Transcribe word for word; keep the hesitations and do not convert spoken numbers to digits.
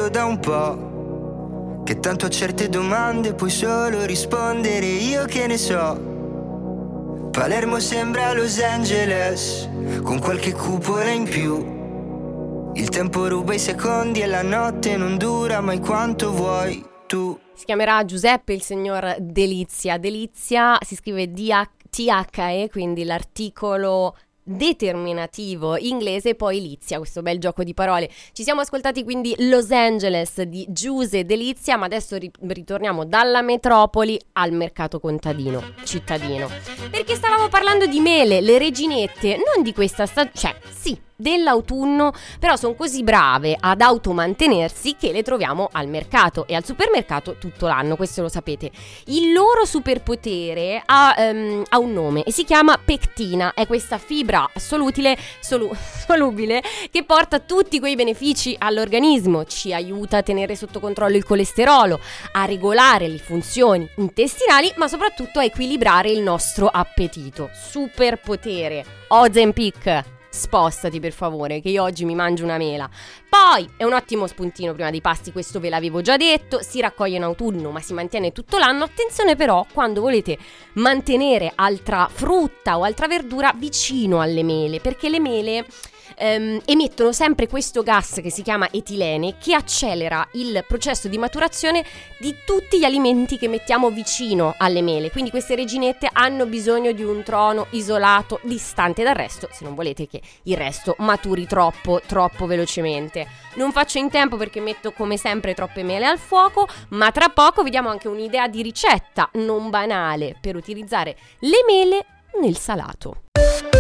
da un po', che tanto a certe domande puoi solo rispondere io che ne so. Palermo sembra Los Angeles, con qualche cupola in più. Il tempo ruba i secondi e la notte non dura mai quanto vuoi tu. Si chiamerà Giuseppe il signor Delizia. Delizia si scrive D T H E, quindi l'articolo determinativo inglese, poi Lizia, questo bel gioco di parole. Ci siamo ascoltati quindi Los Angeles di Giuse Delizia, ma adesso ri- ritorniamo dalla metropoli al mercato contadino, cittadino, perché stavamo parlando di mele, le reginette, non di questa stagione, cioè sì, dell'autunno, però sono così brave ad automantenersi che le troviamo al mercato e al supermercato tutto l'anno, questo lo sapete. Il loro superpotere ha, um, ha un nome e si chiama pectina, è questa fibra solutile, solu- solubile che porta tutti quei benefici all'organismo, ci aiuta a tenere sotto controllo il colesterolo, a regolare le funzioni intestinali, ma soprattutto a equilibrare il nostro appetito. Superpotere, Ozempic. Spostati per favore, che io oggi mi mangio una mela. Poi è un ottimo spuntino prima dei pasti, questo ve l'avevo già detto. Si raccoglie in autunno ma si mantiene tutto l'anno. Attenzione però quando volete mantenere altra frutta o altra verdura vicino alle mele, perché le mele ehm, emettono sempre questo gas che si chiama etilene, che accelera il processo di maturazione di tutti gli alimenti che mettiamo vicino alle mele. Quindi queste reginette hanno bisogno di un trono isolato, distante dal resto, se non volete che il resto maturi troppo, troppo velocemente. Non faccio in tempo perché metto come sempre troppe mele al fuoco, ma tra poco vediamo anche un'idea di ricetta non banale per utilizzare le mele nel salato.